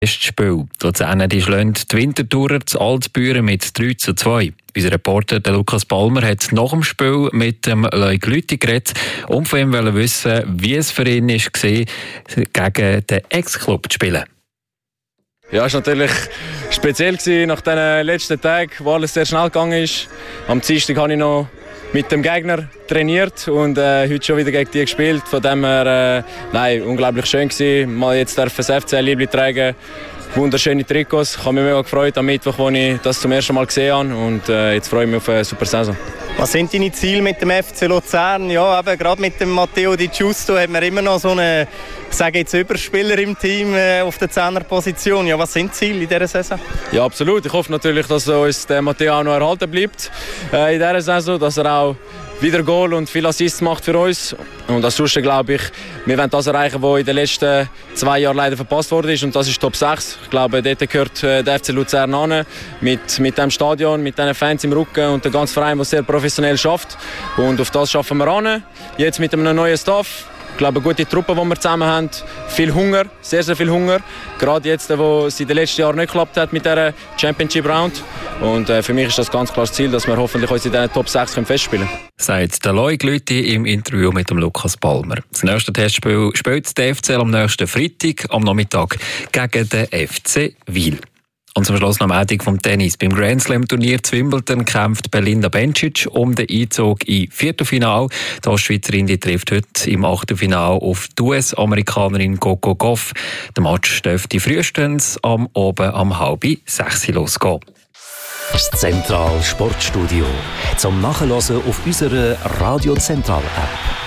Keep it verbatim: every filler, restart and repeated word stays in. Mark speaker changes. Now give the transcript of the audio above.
Speaker 1: Spiel. Die Luzerner die schlagen die Winterthurer zu Altbüren mit drei zu zwei. Unser Reporter der Lukas Palmer hat nach dem Spiel mit dem Leuk Lüthi geredet und von ihm wollte wissen, wie es für ihn war, gegen den Ex-Club zu spielen.
Speaker 2: Ja, es war natürlich speziell gewesen, nach den letzten Tagen, wo alles sehr schnell gegangen ist. Am Dienstag habe ich noch mit dem Gegner trainiert und äh, heute schon wieder gegen die gespielt. Von dem her, äh, nein, unglaublich schön gewesen. Mal jetzt darf das F C Liebli tragen. Wunderschöne Trikots. Ich habe mich mega gefreut am Mittwoch, als ich das zum ersten Mal gesehen habe. Und äh, jetzt freue ich mich auf eine super Saison.
Speaker 3: Was sind deine Ziele mit dem F C Luzern? Ja, eben, gerade mit dem Matteo Di Giusto hat man immer noch so einen, ich sage jetzt, Überspieler im Team äh, auf der Zehnerposition. Ja, was sind die Ziele in dieser Saison?
Speaker 2: Ja, absolut. Ich hoffe natürlich, dass uns der Matteo auch noch erhalten bleibt äh, in dieser Saison, dass er auch wieder Goal und viel Assists macht für uns. Und ansonsten glaube ich, wir wollen das erreichen, was in den letzten zwei Jahren leider verpasst worden ist. Und das ist Top sechs. Ich glaube, dort gehört der F C Luzern an. Mit, mit dem Stadion, mit den Fans im Rücken und der ganze Verein, der sehr professionell schafft. Und auf das schaffen wir an. Jetzt mit einem neuen Staff. Ich glaube, eine gute Truppe, die wir zusammen haben. Viel Hunger, sehr, sehr viel Hunger. Gerade jetzt, wo es in den letzten Jahren nicht geklappt hat mit dieser Championship Round. Und äh, für mich ist das ganz klar das Ziel, dass wir hoffentlich uns in diesen Top sechs festspielen können.
Speaker 1: Sagt der Leuk Lüthi im Interview mit dem Lukas Palmer. Das nächste Testspiel spielt der F C am nächsten Freitag am Nachmittag gegen den F C Wil. Und zum Schluss noch Meldung vom Tennis. Beim Grand Slam Turnier zu Wimbledon kämpft Belinda Bencic um den Einzug in Viertelfinale. Die Ostschweizerin die trifft heute im Achtelfinale auf die U S-Amerikanerin Coco Gauff. Der Match dürfte frühestens am Abend am halb sechs losgehen.
Speaker 4: Das Zentral Sportstudio zum Nachhören auf unserer Radio Zentral App.